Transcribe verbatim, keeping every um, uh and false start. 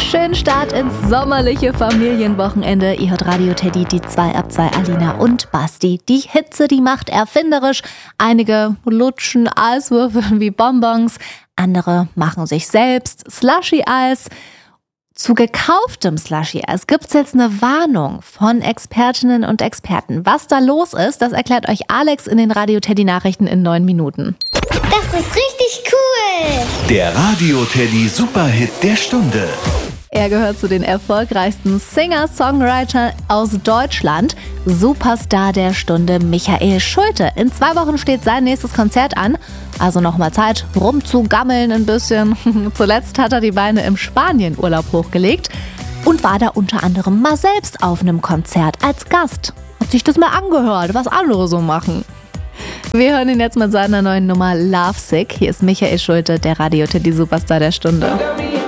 schönen Start ins sommerliche Familienwochenende. Ihr hört Radio Teddy, die zwei ab zwei, Alina und Basti. Die Hitze, die macht erfinderisch. Einige lutschen Eiswürfel wie Bonbons, andere machen sich selbst Slushy-Eis. Zu gekauftem Slushy-Eis gibt's jetzt eine Warnung von Expertinnen und Experten. Was da los ist, das erklärt euch Alex in den Radio Teddy Nachrichten in neun Minuten. Das ist richtig cool! Der Radio Teddy Superhit der Stunde. Er gehört zu den erfolgreichsten Singer-Songwriter aus Deutschland. Superstar der Stunde Michael Schulte. In zwei Wochen steht sein nächstes Konzert an. Also nochmal Zeit, rumzugammeln ein bisschen. Zuletzt hat er die Beine im Spanien-Urlaub hochgelegt und war da unter anderem mal selbst auf einem Konzert als Gast. Hat sich das mal angehört, was andere so machen. Wir hören ihn jetzt mit seiner neuen Nummer Lovesick. Hier ist Michael Schulte, der Radio Teddy Superstar der Stunde.